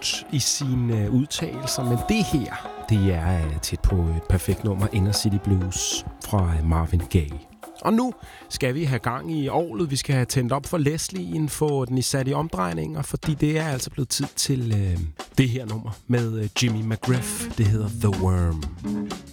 absolut i sine udtalelser, men det her, det er tæt på et perfekt nummer, Inner City Blues fra Marvin Gaye. Og nu skal vi have gang i orglet. Vi skal have tændt op for Leslie'en, få den sat i omdrejninger, fordi det er altså blevet tid til det her nummer med Jimmy McGriff. Det hedder The Worm.